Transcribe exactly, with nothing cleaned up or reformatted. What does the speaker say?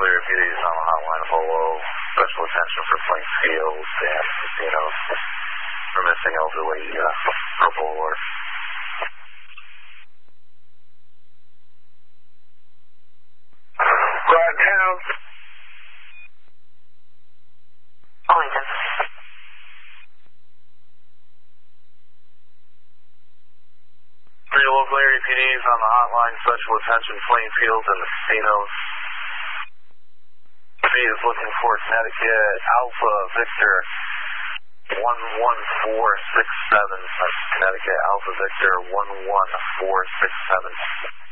clear P Ds on the hotline below. Special attention for Plainfield and casinos. We're missing elderly uh, purple alert. Right down. Arlington. Three local area P Ds on the hotline. Special attention Plainfield and the casinos. P is looking for Connecticut Alpha Victor one one four six seven. Connecticut Alpha Victor one one four six seven.